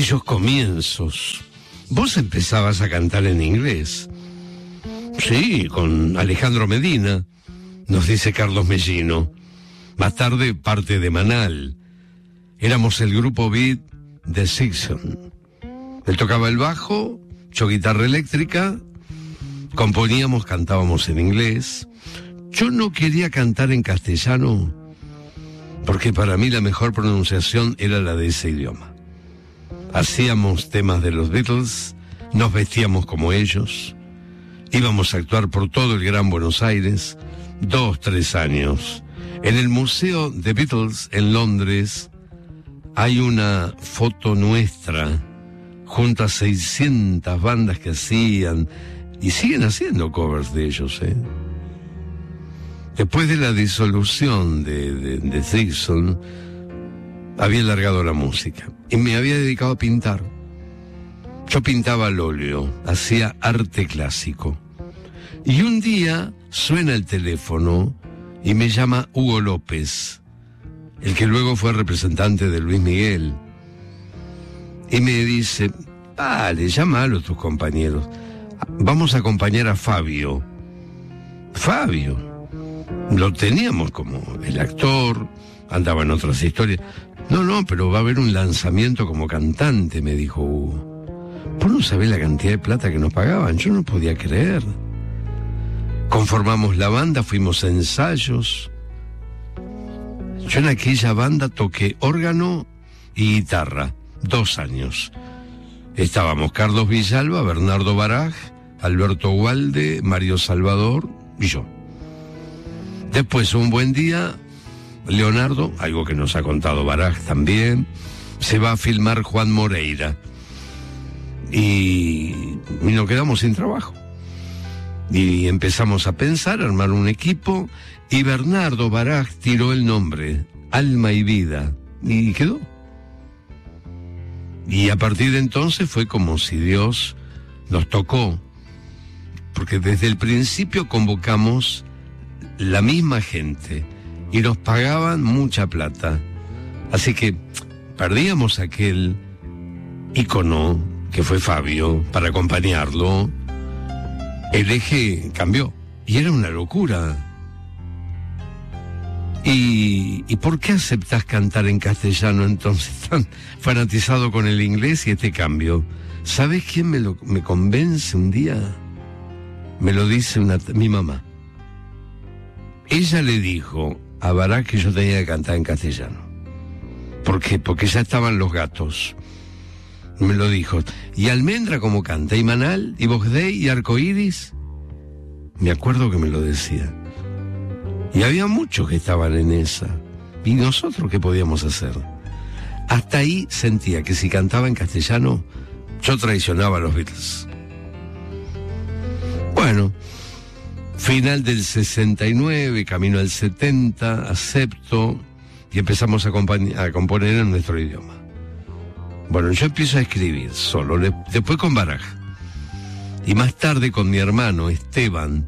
aquellos comienzos, vos empezabas a cantar en inglés. Sí, con Alejandro Medina, nos dice Carlos Mellino. Más tarde, parte de Manal. Éramos el grupo beat de Sixon. Él tocaba el bajo, yo guitarra eléctrica, componíamos, cantábamos en inglés. Yo no quería cantar en castellano, porque para mí la mejor pronunciación era la de ese idioma. Hacíamos temas de los Beatles, nos vestíamos como ellos, íbamos a actuar por todo el Gran Buenos Aires, 2-3 años. En el Museo de Beatles en Londres hay una foto nuestra junto a 600 bandas que hacían y siguen haciendo covers de ellos, ¿eh? Después de la disolución de Sixon, había largado la música y me había dedicado a pintar. Yo pintaba al óleo, hacía arte clásico. Y un día suena el teléfono y me llama Hugo López, el que luego fue representante de Luis Miguel. Y me dice, vale, llámalo a tus compañeros. Vamos a acompañar a Fabio. Fabio. Lo teníamos como el actor, andaba en otras historias. No, pero va a haber un lanzamiento como cantante, me dijo Hugo. Vos no sabés la cantidad de plata que nos pagaban, yo no podía creer. Conformamos la banda, fuimos a ensayos. Yo en aquella banda toqué órgano y guitarra, 2 años. Estábamos Carlos Villalba, Bernardo Baraj, Alberto Gualde, Mario Salvador y yo. Después, un buen día, Leonardo, algo que nos ha contado Baraj también, se va a filmar Juan Moreira. Y nos quedamos sin trabajo. Y empezamos a pensar, a armar un equipo, y Bernardo Baraj tiró el nombre, Alma y Vida, y quedó. Y a partir de entonces fue como si Dios nos tocó, porque desde el principio convocamos la misma gente y nos pagaban mucha plata. Así que perdíamos aquel ícono que fue Fabio para acompañarlo. El eje cambió y era una locura. ¿Y por qué aceptás cantar en castellano entonces, tan fanatizado con el inglés y este cambio? ¿Sabés quién me convence un día? Me lo dice mi mamá. Ella le dijo a Baraj que yo tenía que cantar en castellano. ¿Por qué? Porque ya estaban Los Gatos. Me lo dijo. ¿Y Almendra cómo canta? ¿Y Manal? ¿Y Vox Dei? ¿Y Arcoíris? Me acuerdo que me lo decía. Y había muchos que estaban en esa. ¿Y nosotros qué podíamos hacer? Hasta ahí sentía que si cantaba en castellano, yo traicionaba a los Beatles. Bueno, final del 69, camino al 70, acepto y empezamos a componer en nuestro idioma. Bueno, yo empiezo a escribir solo, después con Baraj. Y más tarde con mi hermano Esteban,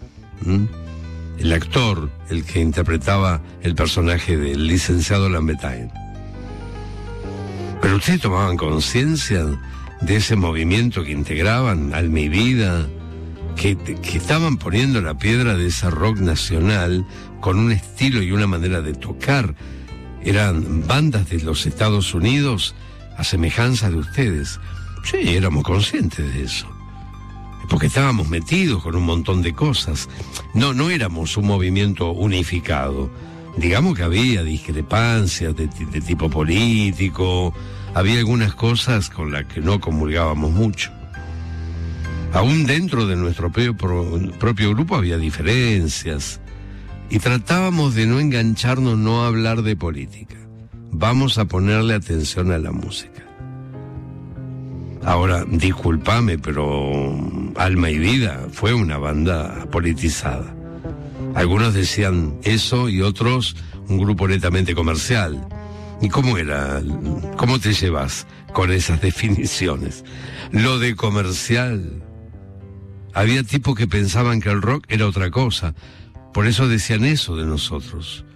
el actor, el que interpretaba el personaje del licenciado Lambertain. Pero ustedes tomaban conciencia de ese movimiento que integraban, Alma y Vida, que estaban poniendo la piedra de ese rock nacional con un estilo y una manera de tocar. Eran bandas de los Estados Unidos a semejanza de ustedes. Sí, éramos conscientes de eso, porque estábamos metidos con un montón de cosas. No éramos un movimiento unificado. Digamos que había discrepancias de tipo político, había algunas cosas con las que no comulgábamos mucho. Aún dentro de nuestro propio grupo había diferencias, y tratábamos de no engancharnos, no hablar de política. Vamos a ponerle atención a la música. Ahora, discúlpame, pero Alma y Vida fue una banda politizada. Algunos decían eso y otros un grupo netamente comercial. ¿Y cómo era? ¿Cómo te llevas con esas definiciones? Lo de comercial. Había tipos que pensaban que el rock era otra cosa. Por eso decían eso de nosotros.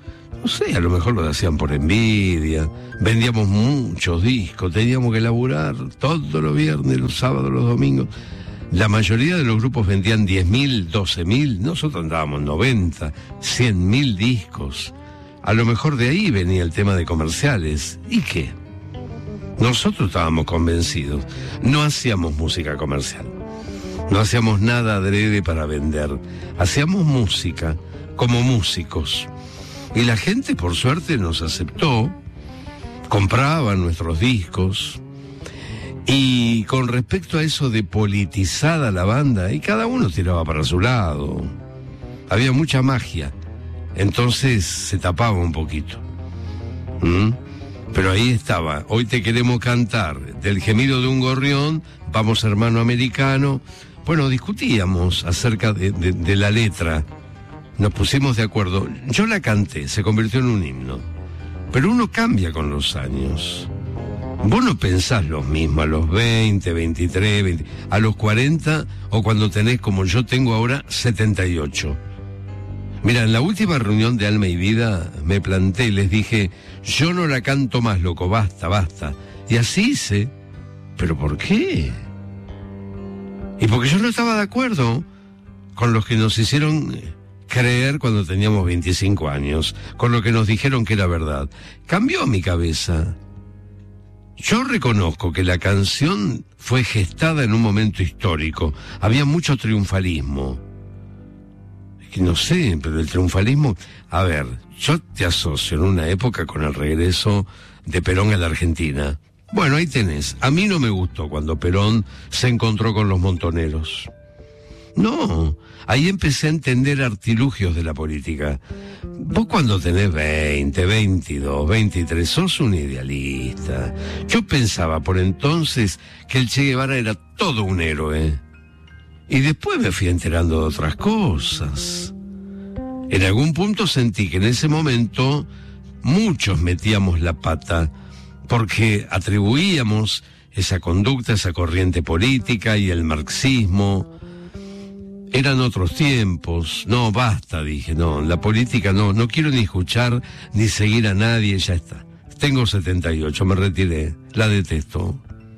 no sé, a lo mejor lo hacían por envidia. Vendíamos muchos discos, teníamos que laburar todos los viernes, los sábados, los domingos. La mayoría de los grupos vendían 10.000, 12.000, nosotros andábamos 90, 100.000 discos. A lo mejor de ahí venía el tema de comerciales. ¿Y qué? Nosotros estábamos convencidos, no hacíamos música comercial, no hacíamos nada adrede para vender, hacíamos música como músicos. Y la gente, por suerte, nos aceptó, compraba nuestros discos. Y con respecto a eso de politizada la banda, y cada uno tiraba para su lado, había mucha magia, entonces se tapaba un poquito. Pero ahí estaba, hoy te queremos cantar, del gemido de un gorrión, vamos hermano americano. Bueno, discutíamos acerca de la letra, nos pusimos de acuerdo, yo la canté, se convirtió en un himno, pero uno cambia con los años. Vos no pensás lo mismo a los 20, 23, 20, a los 40 o cuando tenés, como yo tengo ahora, 78. Mira, en la última reunión de Alma y Vida me planté y les dije, yo no la canto más, loco, basta, basta. Y así hice. ¿Pero por qué? Y porque yo no estaba de acuerdo con los que nos hicieron creer cuando teníamos 25 años, con lo que nos dijeron que era verdad. Cambió mi cabeza. Yo reconozco que la canción fue gestada en un momento histórico. Había mucho triunfalismo. No sé, pero el triunfalismo... A ver, yo te asocio en una época con el regreso de Perón a la Argentina. Bueno, ahí tenés. A mí no me gustó cuando Perón se encontró con los montoneros. No, ahí empecé a entender artilugios de la política. Vos cuando tenés 20, 22, 23, sos un idealista. Yo pensaba por entonces que el Che Guevara era todo un héroe. Y después me fui enterando de otras cosas. En algún punto sentí que en ese momento muchos metíamos la pata porque atribuíamos esa conducta, esa corriente política y el marxismo. Eran otros tiempos. No, basta, dije, no, la política no quiero ni escuchar ni seguir a nadie, ya está. Tengo 78, me retiré, la detesto.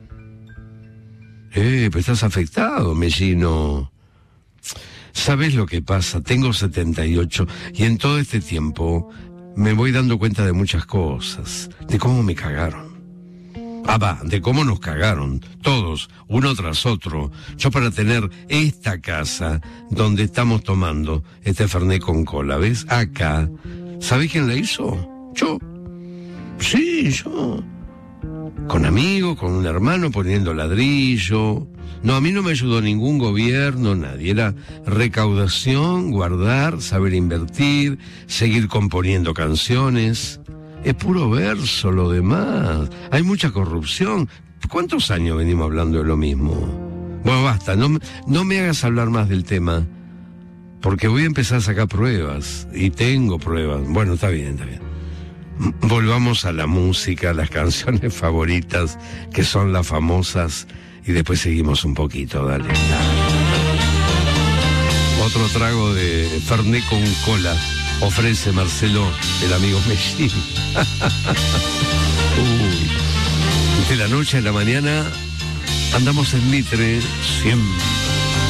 Pero estás afectado, Mellino. ¿Sabes lo que pasa? Tengo 78 y en todo este tiempo me voy dando cuenta de muchas cosas, de cómo me cagaron. De cómo nos cagaron, todos, uno tras otro. Yo para tener esta casa donde estamos tomando este Fernet con cola, ¿ves? Acá. ¿Sabés quién la hizo? Yo. Sí, yo. Con amigos, con un hermano poniendo ladrillo. No, a mí no me ayudó ningún gobierno, nadie. Era recaudación, guardar, saber invertir, seguir componiendo canciones. Es puro verso lo demás. Hay mucha corrupción. ¿Cuántos años venimos hablando de lo mismo? Bueno, basta, no me hagas hablar más del tema, porque voy a empezar a sacar pruebas, y tengo pruebas. Bueno, está bien. Volvamos a la música, a las canciones favoritas, que son las famosas, y después seguimos un poquito, dale. Otro trago de Fernet con cola ofrece Marcelo, el amigo Mellín. De la noche a la mañana andamos en Mitre, siempre